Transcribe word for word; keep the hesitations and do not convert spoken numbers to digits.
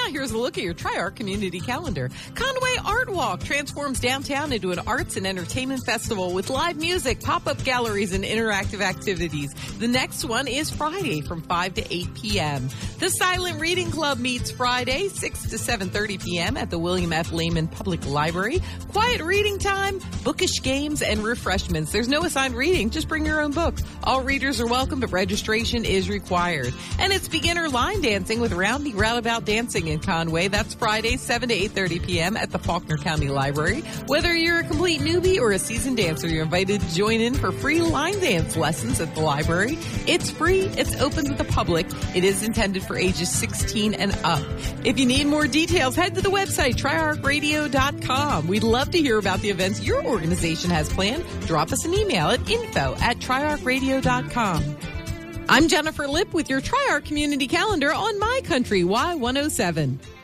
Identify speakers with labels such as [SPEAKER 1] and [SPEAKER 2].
[SPEAKER 1] here's a look at your TriArc community calendar. Conway Art Walk transforms downtown into an arts and entertainment festival with live music, pop-up galleries, and interactive activities. The next one is Friday from five to eight p.m. The Silent Reading Club meets Friday, six to seven thirty p.m. at the William F. Lehman Public Library. Quiet reading time, bookish games, and refreshments. There's no assigned reading. Just bring your own book. All readers are welcome, but registration is required. And it's beginner line dancing with Roundy Roundabout Dancing in Conway. That's Friday, seven to eight thirty p.m. at the Faulkner County Library. Whether you're a complete newbie or a seasoned dancer, you're invited to join in for free line dance lessons at the library. It's free. It's open to the public. It is intended for ages sixteen and up. If you need more details, head to the website, tri arc radio dot com. We'd love to hear about the events your organization has planned. Drop us an email at info at tri arc radio dot com. I'm Jennifer Lipp with your TriArc Community Calendar on My Country Y one oh seven.